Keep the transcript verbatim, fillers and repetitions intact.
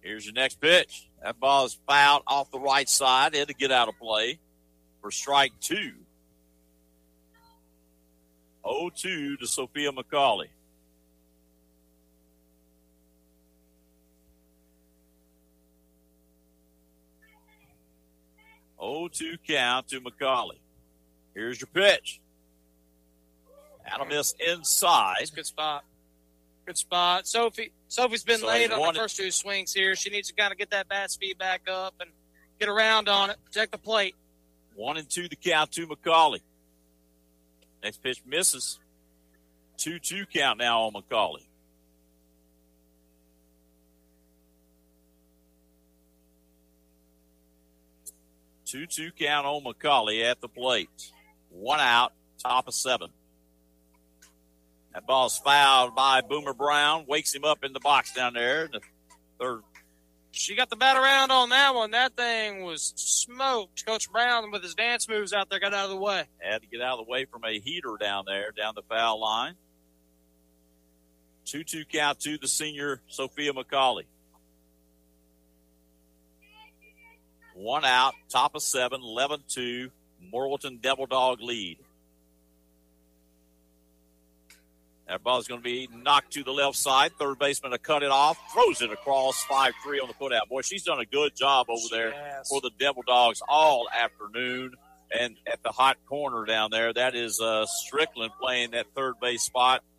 Here's your next pitch. That ball is fouled off the right side. Had to get out of play for strike two. oh two to Sophia McCauley. oh two count to McCauley. Here's your pitch. That'll miss inside. That's a good spot. Good spot. Sophie, Sophie's been So late on one- the first two swings here. She needs to kind of get that bat speed back up and get around on it, protect the plate. One and two the count to McCauley. Next pitch misses. two two count now on McCauley. two two count on McCauley at the plate. One out, top of seven. That ball's fouled by Boomer Brown. Wakes him up in the box down there. The third. She got the bat around on that one. That thing was smoked. Coach Brown with his dance moves out there got out of the way. Had to get out of the way from a heater down there, down the foul line. two two count to the senior Sophia McCauley. One out, top of seven, eleven two. Morrilton Devil Dog lead. That ball is going to be knocked to the left side. Third baseman to cut it off. Throws it across five three on the put-out. Boy, she's done a good job over there Yes. for the Devil Dogs all afternoon. And at the hot corner down there, that is uh, Strickland playing that third base spot.